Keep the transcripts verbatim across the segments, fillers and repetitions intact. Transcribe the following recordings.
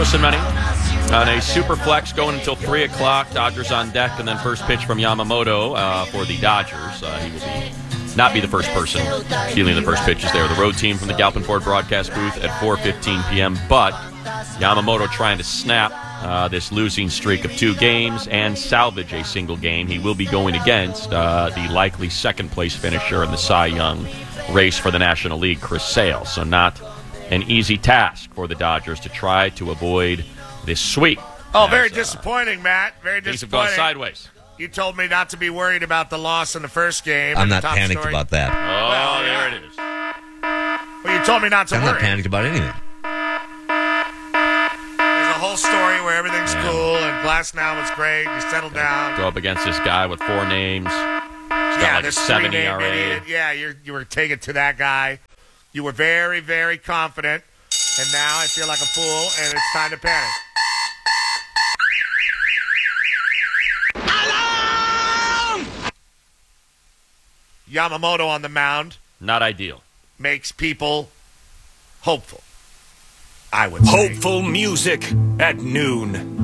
Listen, Manny, on a super flex going until three o'clock, Dodgers on deck, and then first pitch from Yamamoto uh, for the Dodgers. Uh, he will be not be the first person stealing the first pitches there. The road team from the Galpin Ford broadcast booth at four fifteen p.m., but Yamamoto trying to snap uh, this losing streak of two games and salvage a single game. He will be going against uh, the likely second-place finisher in the Cy Young race for the National League, Chris Sale. So not an easy task for the Dodgers to try to avoid this sweep. Oh, as, very uh, disappointing, Matt. Very things have disappointing. gone sideways. You told me not to be worried about the loss in the first game. I'm not top panicked story. about that. Oh, Well, there yeah. it is. Well, you told me not to I'm worry. not panicked about anything. There's a whole story where everything's Yeah. cool and Glasnow was great. You settled down. Go up against this guy with four names. He's got Yeah, like a this seven three-name E R A. idiot. Yeah, you're, you were taken to that guy. You were very, very confident. And now I feel like a fool, and it's time to panic. Alarm! Yamamoto on the mound Not ideal. makes people hopeful, I would say. Hopeful music at noon.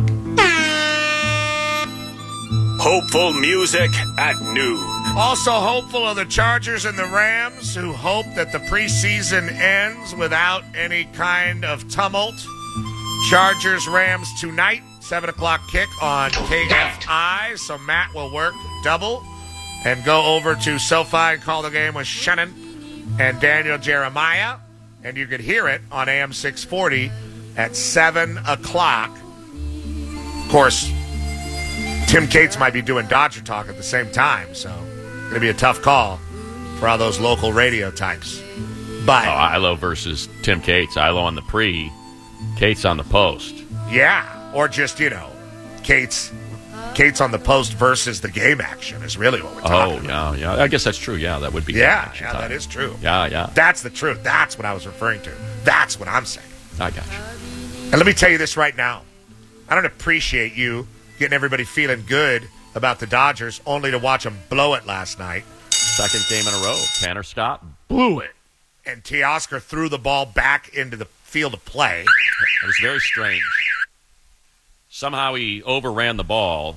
Hopeful music at noon. Also hopeful of the Chargers and the Rams, who hope that the preseason ends without any kind of tumult. Chargers-Rams tonight, seven o'clock kick on K F I. So Matt will work double and go over to SoFi and call the game with Shannon and Daniel Jeremiah. And you could hear it on A M six forty at seven o'clock. Of course, Tim Cates might be doing Dodger Talk at the same time, so it's going to be a tough call for all those local radio types. But, Oh, Ilo versus Tim Cates. Ilo on the pre, Cates on the post. yeah, or just, you know, Cates Cates on the post versus the game action is really what we're talking Oh, about. yeah, yeah. I guess that's true. Yeah, that would be Yeah, action yeah, time. that is true. Yeah, yeah. That's the truth. That's what I was referring to. That's what I'm saying. I got you. And let me tell you this right now. I don't appreciate you getting everybody feeling good about the Dodgers, only to watch them blow it last night. Second game in a row. Tanner Stott blew it. And Teoscar threw the ball back into the field of play. It was very strange. Somehow he overran the ball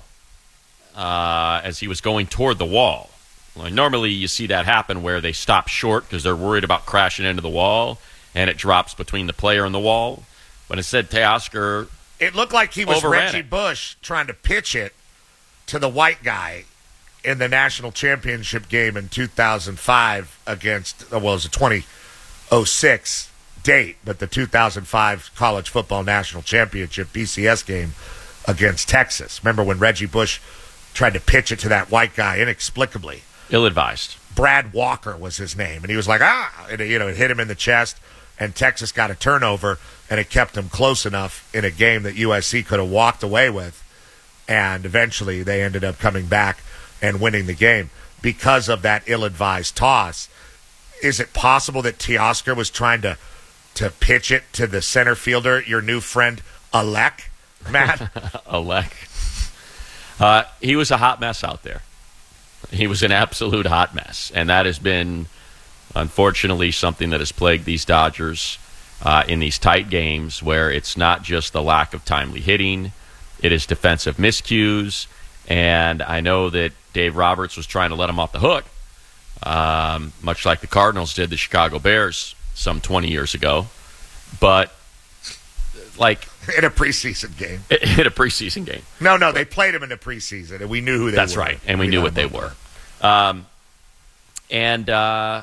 uh, as he was going toward the wall. Well, normally you see that happen where they stop short because they're worried about crashing into the wall, and it drops between the player and the wall. But instead, Teoscar... It looked like he was Overran Reggie it. Bush trying to pitch it to the white guy in the national championship game in two thousand five against, well, it was a twenty oh six date, but the two thousand five college football national championship B C S game against Texas. Remember when Reggie Bush tried to pitch it to that white guy inexplicably? Ill-advised. Brad Walker was his name, and he was like, ah, and, you know, it hit him in the chest, and Texas got a turnover, and it kept them close enough in a game that U S C could have walked away with, and eventually they ended up coming back and winning the game because of that ill-advised toss. Is it possible that Teoscar was trying to to pitch it to the center fielder, your new friend Alec, Matt? Alec. Uh, he was a hot mess out there. He was an absolute hot mess, and that has been, unfortunately, something that has plagued these Dodgers uh, in these tight games where it's not just the lack of timely hitting, it is defensive miscues, and I know that Dave Roberts was trying to let him off the hook, um, much like the Cardinals did the Chicago Bears some twenty years ago, but like In a preseason game. in a preseason game. No, no, they played him in the preseason, and we knew who they That's were. right, and we knew what they were. Um, and uh,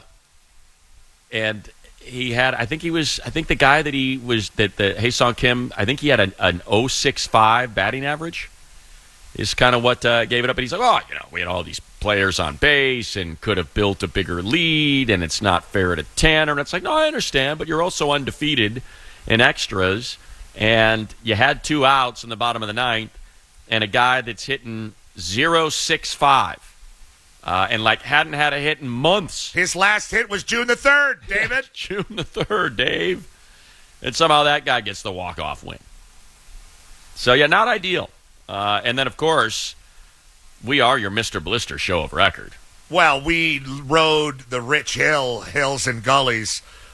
and he had, I think he was, I think the guy that he was, that the Hae-Sung Kim, I think he had an, an oh six five batting average. Is kind of what uh, gave it up. And he's like, oh, you know, we had all these players on base and could have built a bigger lead, and it's not fair to Tanner. And it's like, no, I understand, but you're also undefeated in extras, and you had two outs in the bottom of the ninth, and a guy that's hitting oh six five, uh, and like hadn't had a hit in months. His last hit was June the third, David. June the third, Dave. And somehow that guy gets the walk-off win. So, yeah, not ideal. Uh, and then, of course, we are your Mister Blister show of record. Well, we rode the rich hill, hills and gullies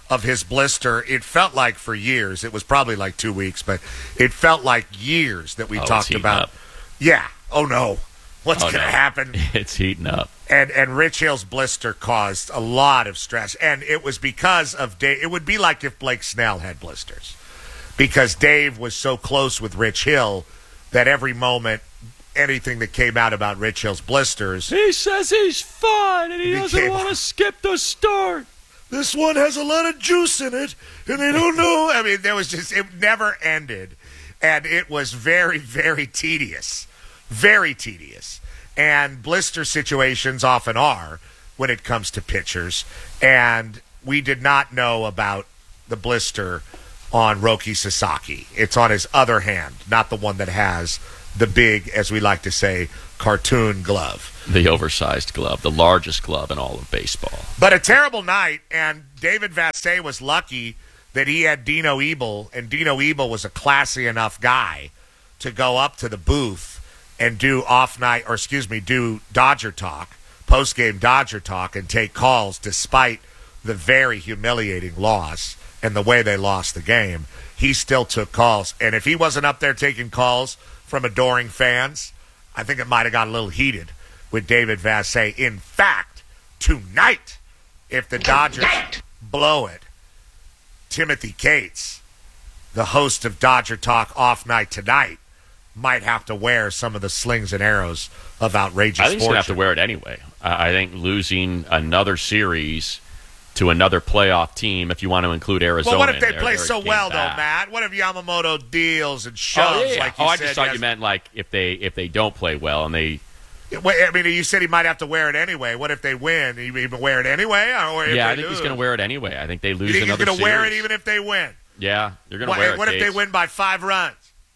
of his blister. It felt like for years. It was probably like two weeks, but it felt like years that we Oh, it's talked heating about. up. Yeah. Oh, no. What's Oh, going to no. happen? It's heating up. And and Rich Hill's blister caused a lot of stress. And it was because of Dave. It would be like if Blake Snell had blisters. Because Dave was so close with Rich Hill that every moment, anything that came out about Rich Hill's blisters, He says he's fine and he He doesn't came want on. to skip the start. this one has a lot of juice in it, and they don't know. I mean, there was just, it never ended. And it was very, very tedious. Very tedious. And blister situations often are when it comes to pitchers. And we did not know about the blister on Roki Sasaki. It's on his other hand, not the one that has the big, as we like to say, cartoon glove. The oversized glove, the largest glove in all of baseball. But a terrible night, and David Vassay was lucky that he had Dino Ebel, and Dino Ebel was a classy enough guy to go up to the booth and do off night, or excuse me, do Dodger talk, post-game Dodger talk, and take calls despite the very humiliating loss and the way they lost the game. He still took calls. And if he wasn't up there taking calls from adoring fans, I think it might have got a little heated with David Vassay. In fact, tonight, if the Dodgers blow it, Timothy Cates, the host of Dodger Talk Off Night Tonight, might have to wear some of the slings and arrows of outrageous I think he's going to have to fortune. wear it anyway. I I think losing another series to another playoff team, if you want to include Arizona. Well, what if in they there, play they're so a game well, back. though, Matt? What if Yamamoto deals and shoves, Oh, yeah, yeah. like you oh, I said? just thought yes- you meant like if they if they don't play well and they. Wait, I mean, you said he might have to wear it anyway. What if they win? He even wear it anyway? Or if Yeah, they I think he's lose? going to wear it anyway. I think they lose You think he's another going to wear it series. even if they win? Yeah, you're going to What, wear it. what if they Cates. win by five runs?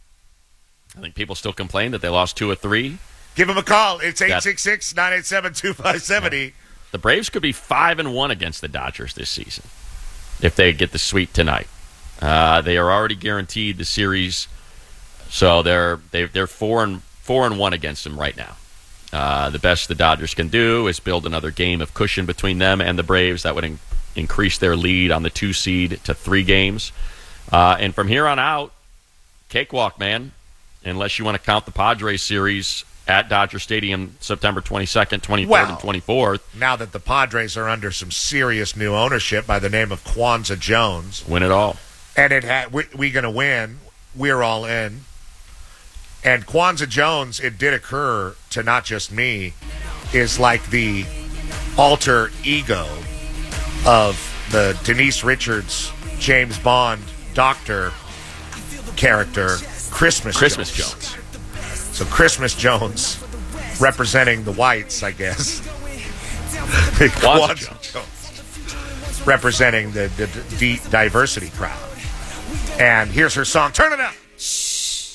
I think people still complain that they lost two or three. Give him a call. It's That- eight six six, nine eight seven, two five seven zero. The Braves could be five and one against the Dodgers this season if they get the sweep tonight. Uh, they are already guaranteed the series, so they're they, they're four and four and one against them right now. Uh, the best the Dodgers can do is build another game of cushion between them and the Braves. That would in- increase their lead on the two seed to three games. Uh, and from here on out, cakewalk, man. Unless you want to count the Padres series at Dodger Stadium September twenty-second, twenty-third, Well, and twenty-fourth. Now that the Padres are under some serious new ownership by the name of Kwanzaa Jones, Win it all. and it had we, we going to win, we're all in. And Kwanzaa Jones, it did occur to not just me, is like the alter ego of the Denise Richards, James Bond doctor character, Christmas, Christmas Jones. Jones. So Christmas Jones representing the whites, I guess. Kwanzaa Jones. Jones representing the, the, the diversity crowd. And here's her song. Turn it up.